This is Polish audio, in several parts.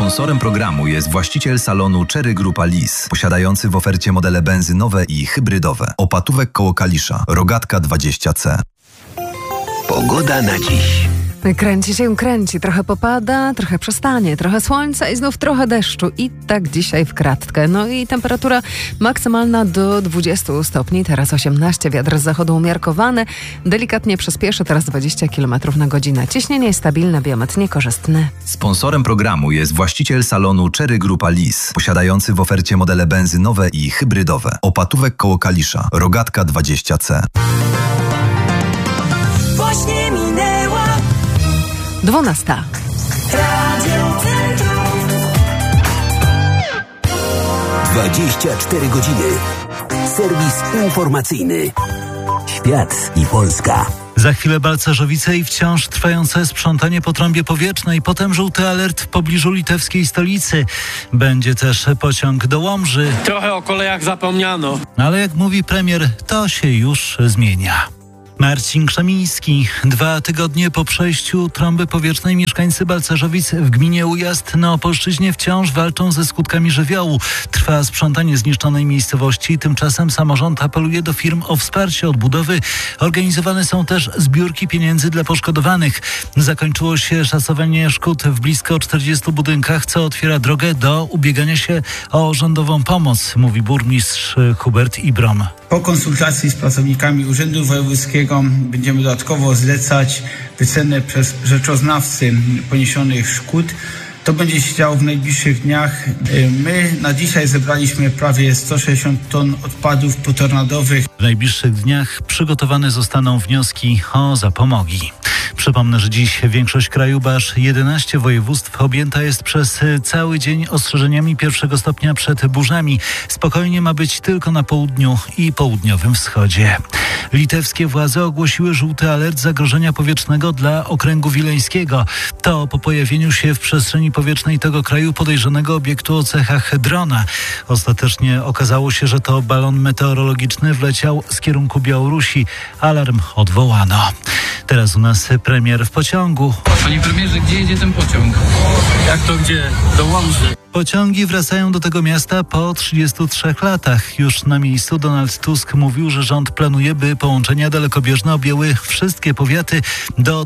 Sponsorem programu jest właściciel salonu Cherry Grupa Lis, posiadający w ofercie modele benzynowe i hybrydowe. Opatówek koło Kalisza, Rogatka 20C. Pogoda na dziś. Kręci się, kręci. Trochę popada, trochę przestanie, trochę słońca i znów trochę deszczu. I tak dzisiaj w kratkę. No i temperatura maksymalna do 20 stopni. Teraz 18, wiatr z zachodu umiarkowany. Delikatnie przyspieszy, teraz 20 km na godzinę. Ciśnienie stabilne, biometr niekorzystny. Sponsorem programu jest właściciel salonu Cherry Grupa Lis, posiadający w ofercie modele benzynowe i hybrydowe. Opatówek koło Kalisza, Rogatka 20C. Właśnie minęła 12. Radio Centrum. 24 godziny. Serwis informacyjny. Świat i Polska. Za chwilę Balcerzowice i wciąż trwające sprzątanie po trąbie powietrznej. Potem żółty alert w pobliżu litewskiej stolicy. Będzie też pociąg do Łomży. Trochę o kolejach zapomniano. Ale jak mówi premier, to się już zmienia. Marcin Krzemiński. 2 tygodnie po przejściu trąby powietrznej mieszkańcy Balcerzowic w gminie Ujazd na Opolszczyźnie wciąż walczą ze skutkami żywiołu. Trwa sprzątanie zniszczonej miejscowości. Tymczasem samorząd apeluje do firm o wsparcie odbudowy. Organizowane są też zbiórki pieniędzy dla poszkodowanych. Zakończyło się szacowanie szkód w blisko 40 budynkach, co otwiera drogę do ubiegania się o rządową pomoc, mówi burmistrz Hubert Ibrom. Po konsultacji z pracownikami Urzędu Wojewódzkiego będziemy dodatkowo zlecać wycenę przez rzeczoznawcy poniesionych szkód. To będzie się działo w najbliższych dniach. My na dzisiaj zebraliśmy prawie 160 ton odpadów potornadowych. W najbliższych dniach przygotowane zostaną wnioski o zapomogi. Przypomnę, że dziś większość kraju, bo aż 11 województw objęta jest przez cały dzień ostrzeżeniami 1 stopnia przed burzami. Spokojnie ma być tylko na południu i południowym wschodzie. Litewskie władze ogłosiły żółty alert zagrożenia powietrznego dla okręgu wileńskiego. To po pojawieniu się w przestrzeni powietrznej tego kraju podejrzanego obiektu o cechach drona. Ostatecznie okazało się, że to balon meteorologiczny wleciał z kierunku Białorusi. Alarm odwołano. Teraz u nas premier w pociągu. Panie premierze, gdzie jedzie ten pociąg? Jak to gdzie? Do Łomży. Pociągi wracają do tego miasta po 33 latach. Już na miejscu Donald Tusk mówił, że rząd planuje, by połączenia dalekobieżne objęły wszystkie powiaty. Do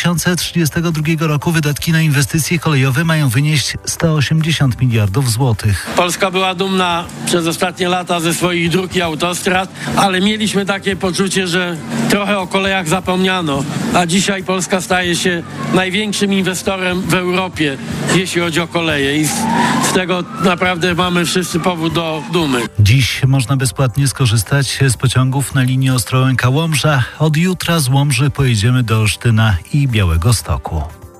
2032 roku wydatki na inwestycje kolejowe mają wynieść 180 miliardów złotych. Polska była dumna przez ostatnie lata ze swoich dróg i autostrad, ale mieliśmy takie poczucie, że trochę o kolejach zapomniano. A dzisiaj Polska staje się największym inwestorem w Europie, jeśli chodzi o koleje. I z tego naprawdę mamy wszyscy powód do dumy. Dziś można bezpłatnie skorzystać z pociągów na linii Ostrołęka-Łomża. Od jutra z Łomży pojedziemy do Olsztyna i Białegostoku.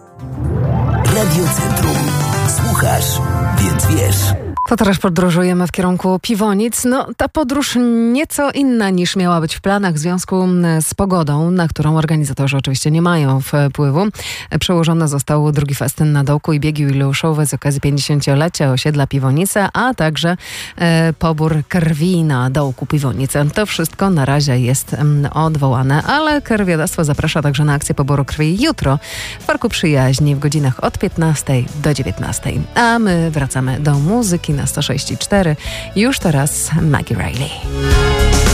Radio Centrum. Słuchasz, więc wiesz. To teraz podróżujemy w kierunku Piwonic. No, ta podróż nieco inna niż miała być w planach w związku z pogodą, na którą organizatorzy oczywiście nie mają wpływu. Przełożony został drugi festyn na dołku i biegi jubileuszowe z okazji 50-lecia osiedla Piwonice, a także pobór krwi na dołku Piwonice. To wszystko na razie jest odwołane, ale Krwiodawstwo zaprasza także na akcję poboru krwi jutro w Parku Przyjaźni w godzinach od 15 do 19. A my wracamy do muzyki na 106.4. Już teraz Maggie Reilly.